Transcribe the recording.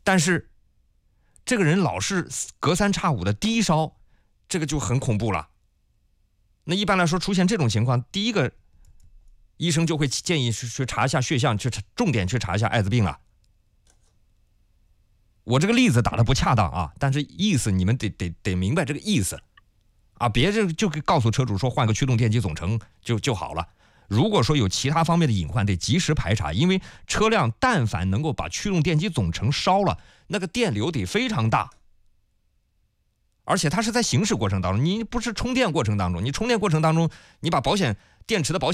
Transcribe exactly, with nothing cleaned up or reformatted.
但是这个人老是隔三差五的低烧，这个就很恐怖了。那一般来说出现这种情况，第一个医生就会建议去查一下血象，去重点去查一下艾滋病了。我这个例子打得不恰当啊，但是意思你们得得得明白这个意思啊，别就就告诉车主说换个驱动电机总成就就好了。如果说有其他方面的隐患，得及时排查，因为车辆但凡能够把驱动电机总成烧了，那个电流得非常大，而且它是在行驶过程当中，你不是充电过程当中，你充电过程当中，你把保险电池的保险